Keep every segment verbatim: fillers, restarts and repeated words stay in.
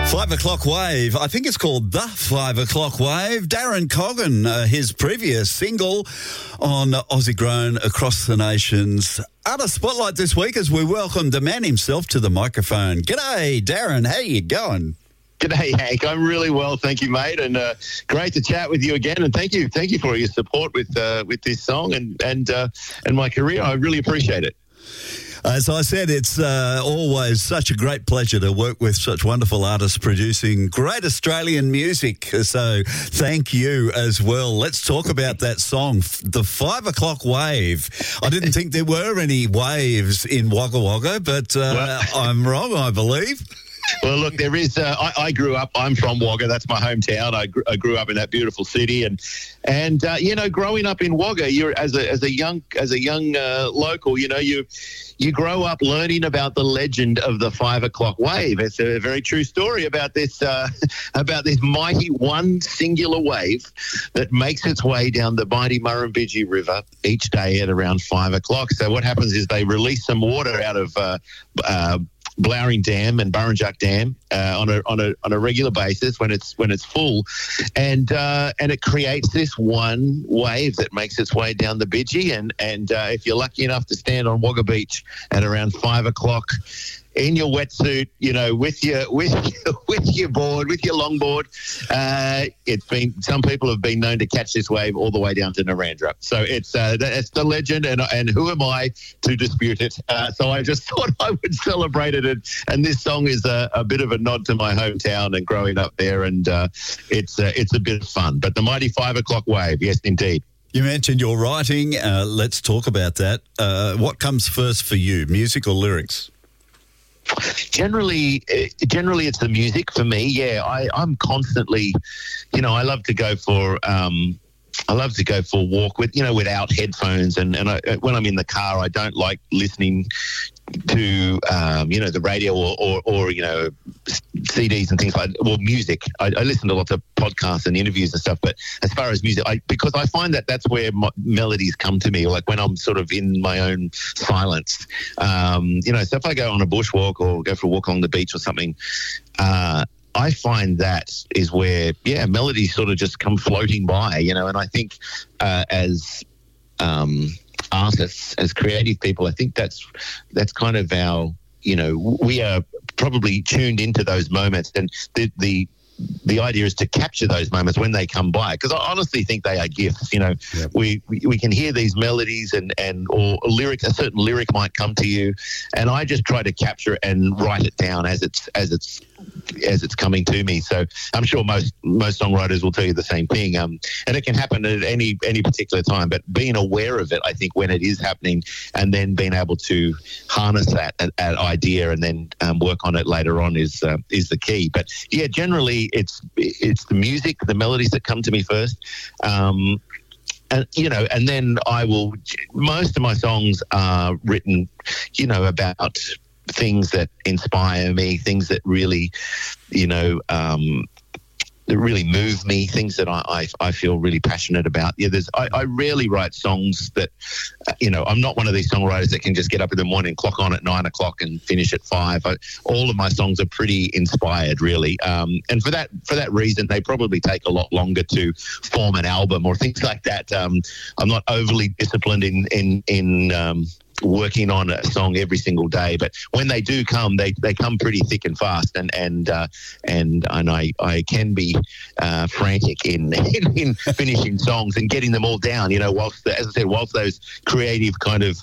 Five O'Clock Wave. I think it's called The Five O'Clock Wave. Darren Coggan, uh, his previous single on Aussie Grown Across the Nations. Artist Spotlight this week as we welcome the man himself to the microphone. G'day, Darren. How you going? G'day, Hank. I'm really well, thank you, mate, and uh, great to chat with you again. And thank you, thank you for your support with uh, with this song and and uh, and my career. I really appreciate it. As I said, it's uh, always such a great pleasure to work with such wonderful artists producing great Australian music. So thank you as well. Let's talk about that song, The Five O'Clock Wave. I didn't think there were any waves in Wagga Wagga, but uh, well, I'm wrong, I believe. Well, look, there is. Uh, I, I grew up. I'm from Wagga. That's my hometown. I, gr- I grew up in that beautiful city, and and uh, you know, growing up in Wagga, you're as a as a young as a young uh, local, you know, you you grow up learning about the legend of the Five O'Clock Wave. It's a very true story about this uh, about this mighty one singular wave that makes its way down the mighty Murrumbidgee River each day at around five o'clock. So what happens is they release some water out of uh, uh, Blowering Dam and Burrinjuck Dam uh, on a on a on a regular basis when it's when it's full, and uh, and it creates this one wave that makes its way down the Bidgie, and and uh, if you're lucky enough to stand on Wagga Beach at around five o'clock in your wetsuit, you know, with your with your, with your board, with your longboard, uh, it's been some people have been known to catch this wave all the way down to Narrandera. So it's uh, it's the legend, and and who am I to dispute it? Uh, so I just thought I would celebrate it, and, and this song is a, a bit of a nod to my hometown and growing up there, and uh, it's uh, it's a bit of fun. But the mighty Five O'Clock Wave, yes, indeed. You mentioned your writing. Uh, let's talk about that. Uh, what comes first for you, music or lyrics? Generally, generally it's the music for me. Yeah, I, I'm constantly, you know, I love to go for, um, I love to go for a walk with, you know, without headphones. And, and I, when I'm in the car, I don't like listening to, um, you know, the radio or, or, or, you know, C Ds and things like that, or music. I, I listen to lots of podcasts and interviews and stuff, but as far as music, I, because I find that that's where my melodies come to me, like when I'm sort of in my own silence. Um, you know, so if I go on a bushwalk or go for a walk along the beach or something, uh, I find that is where, yeah, melodies sort of just come floating by, you know, and I think uh, as... Um, artists, as creative people, I think that's that's kind of our, you know, we are probably tuned into those moments, and the the the idea is to capture those moments when they come by, because I honestly think they are gifts. You know, yep. we, we we can hear these melodies and and or a lyric, a certain lyric might come to you, and I just try to capture it and write it down as it's as it's as it's coming to me. So I'm sure most most songwriters will tell you the same thing. Um, and it can happen at any any particular time, but being aware of it, I think, when it is happening, and then being able to harness that, that, that idea and then um, work on it later on is uh, is the key. But yeah, generally it's it's the music, the melodies that come to me first. Um, And, you know, and then I will, most of my songs are written, you know, about things that inspire me, things that really, you know, um, that really move me, things that I, I, I feel really passionate about. Yeah, there's I, I rarely write songs that, uh, you know, I'm not one of these songwriters that can just get up in the morning, clock on at nine o'clock and finish at five. I, all of my songs are pretty inspired, really. Um, and for that for that reason, they probably take a lot longer to form an album or things like that. Um, I'm not overly disciplined in, in, in um, working on a song every single day, but when they do come, they, they come pretty thick and fast, and and uh, and and I, I can be uh, frantic in, in in finishing songs and getting them all down. You know, whilst the, as I said, whilst those creative kind of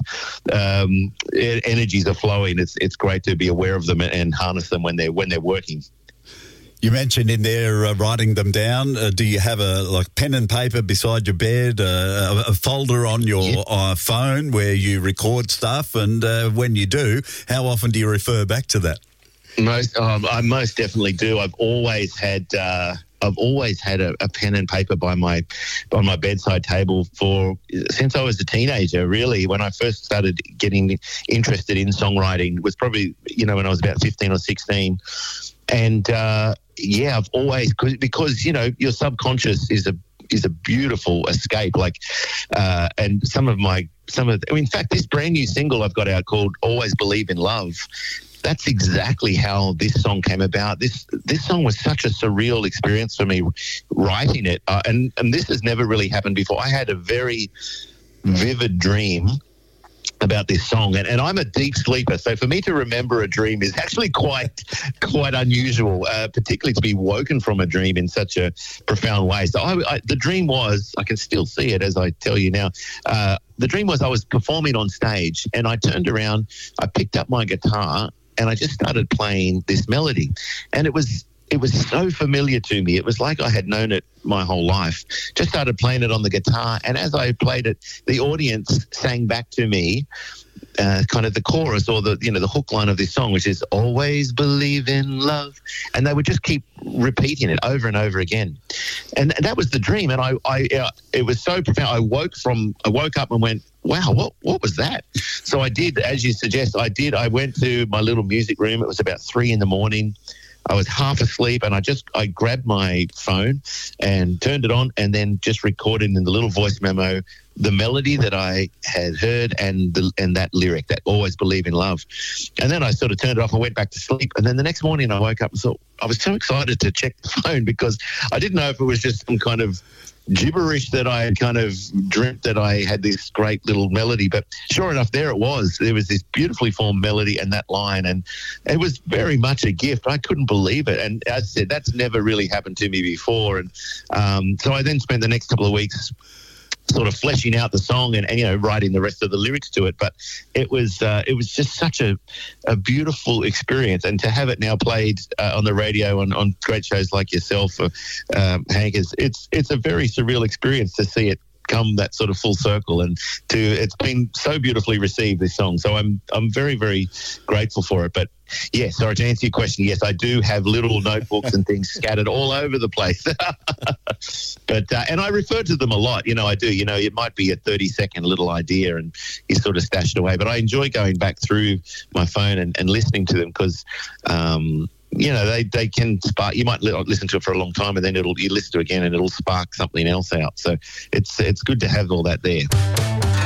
um, energies are flowing, it's it's great to be aware of them and harness them when they're when they're working. You mentioned in there uh, writing them down. Uh, do you have a like pen and paper beside your bed, uh, a, a folder on your yeah. uh, phone where you record stuff? And uh, when you do, how often do you refer back to that? Most, um, I most definitely do. I've always had, uh, I've always had a, a pen and paper by my, by my bedside table for since I was a teenager. Really, when I first started getting interested in songwriting was probably, you know, when I was about fifteen or sixteen. And uh, yeah, I've always because you know your subconscious is a is a beautiful escape. Like, uh, and some of my some of I mean, in fact, this brand new single I've got out called "Always Believe in Love." that's exactly how this song came about. This this song was such a surreal experience for me writing it, uh, and and this has never really happened before. I had a very vivid dream about this song, and, and I'm a deep sleeper, so for me to remember a dream is actually quite quite unusual, uh, particularly to be woken from a dream in such a profound way. So I, I, the dream was, I can still see it as I tell you now, uh, the dream was I was performing on stage, and I turned around, I picked up my guitar, and I just started playing this melody, and it was It was so familiar to me. It was like I had known it my whole life. Just started playing it on the guitar, and as I played it, the audience sang back to me uh, kind of the chorus or the, you know, the hook line of this song, which is always believe in love. And they would just keep repeating it over and over again. And that was the dream. And I, I uh, it was so profound. I woke from, I woke up and went, wow, what what was that? So I did, as you suggest, I did. I went to my little music room. It was about three in the morning. I was half asleep, and I just I grabbed my phone and turned it on, and then just recorded in the little voice memo the melody that I had heard and the, and that lyric, that always believe in love. And then I sort of turned it off and went back to sleep. And then the next morning I woke up and thought, I was so excited to check the phone because I didn't know if it was just some kind of gibberish that I had kind of dreamt that I had this great little melody. But sure enough, there it was. There was this beautifully formed melody and that line, and it was very much a gift. I couldn't believe it. And as I said, that's never really happened to me before. And um, so I then spent the next couple of weeks sort of fleshing out the song and, and you know writing the rest of the lyrics to it. But it was uh, it was just such a, a beautiful experience, and to have it now played uh, on the radio on, on great shows like yourself, uh, um, Hank, is it's it's a very surreal experience to see it come that sort of full circle, and to it's been so beautifully received, this song. So I'm I'm very very grateful for it. But yes, sorry, to answer your question, yes, I do have little notebooks and things scattered all over the place. But uh, and I refer to them a lot. You know, I do. You know, it might be a thirty second little idea, and you sort of stash it away. But I enjoy going back through my phone and, and listening to them because. Um, You know, they, they can spark. You might li- listen to it for a long time, and then it'll you listen to it again, and it'll spark something else out. So it's it's good to have all that there.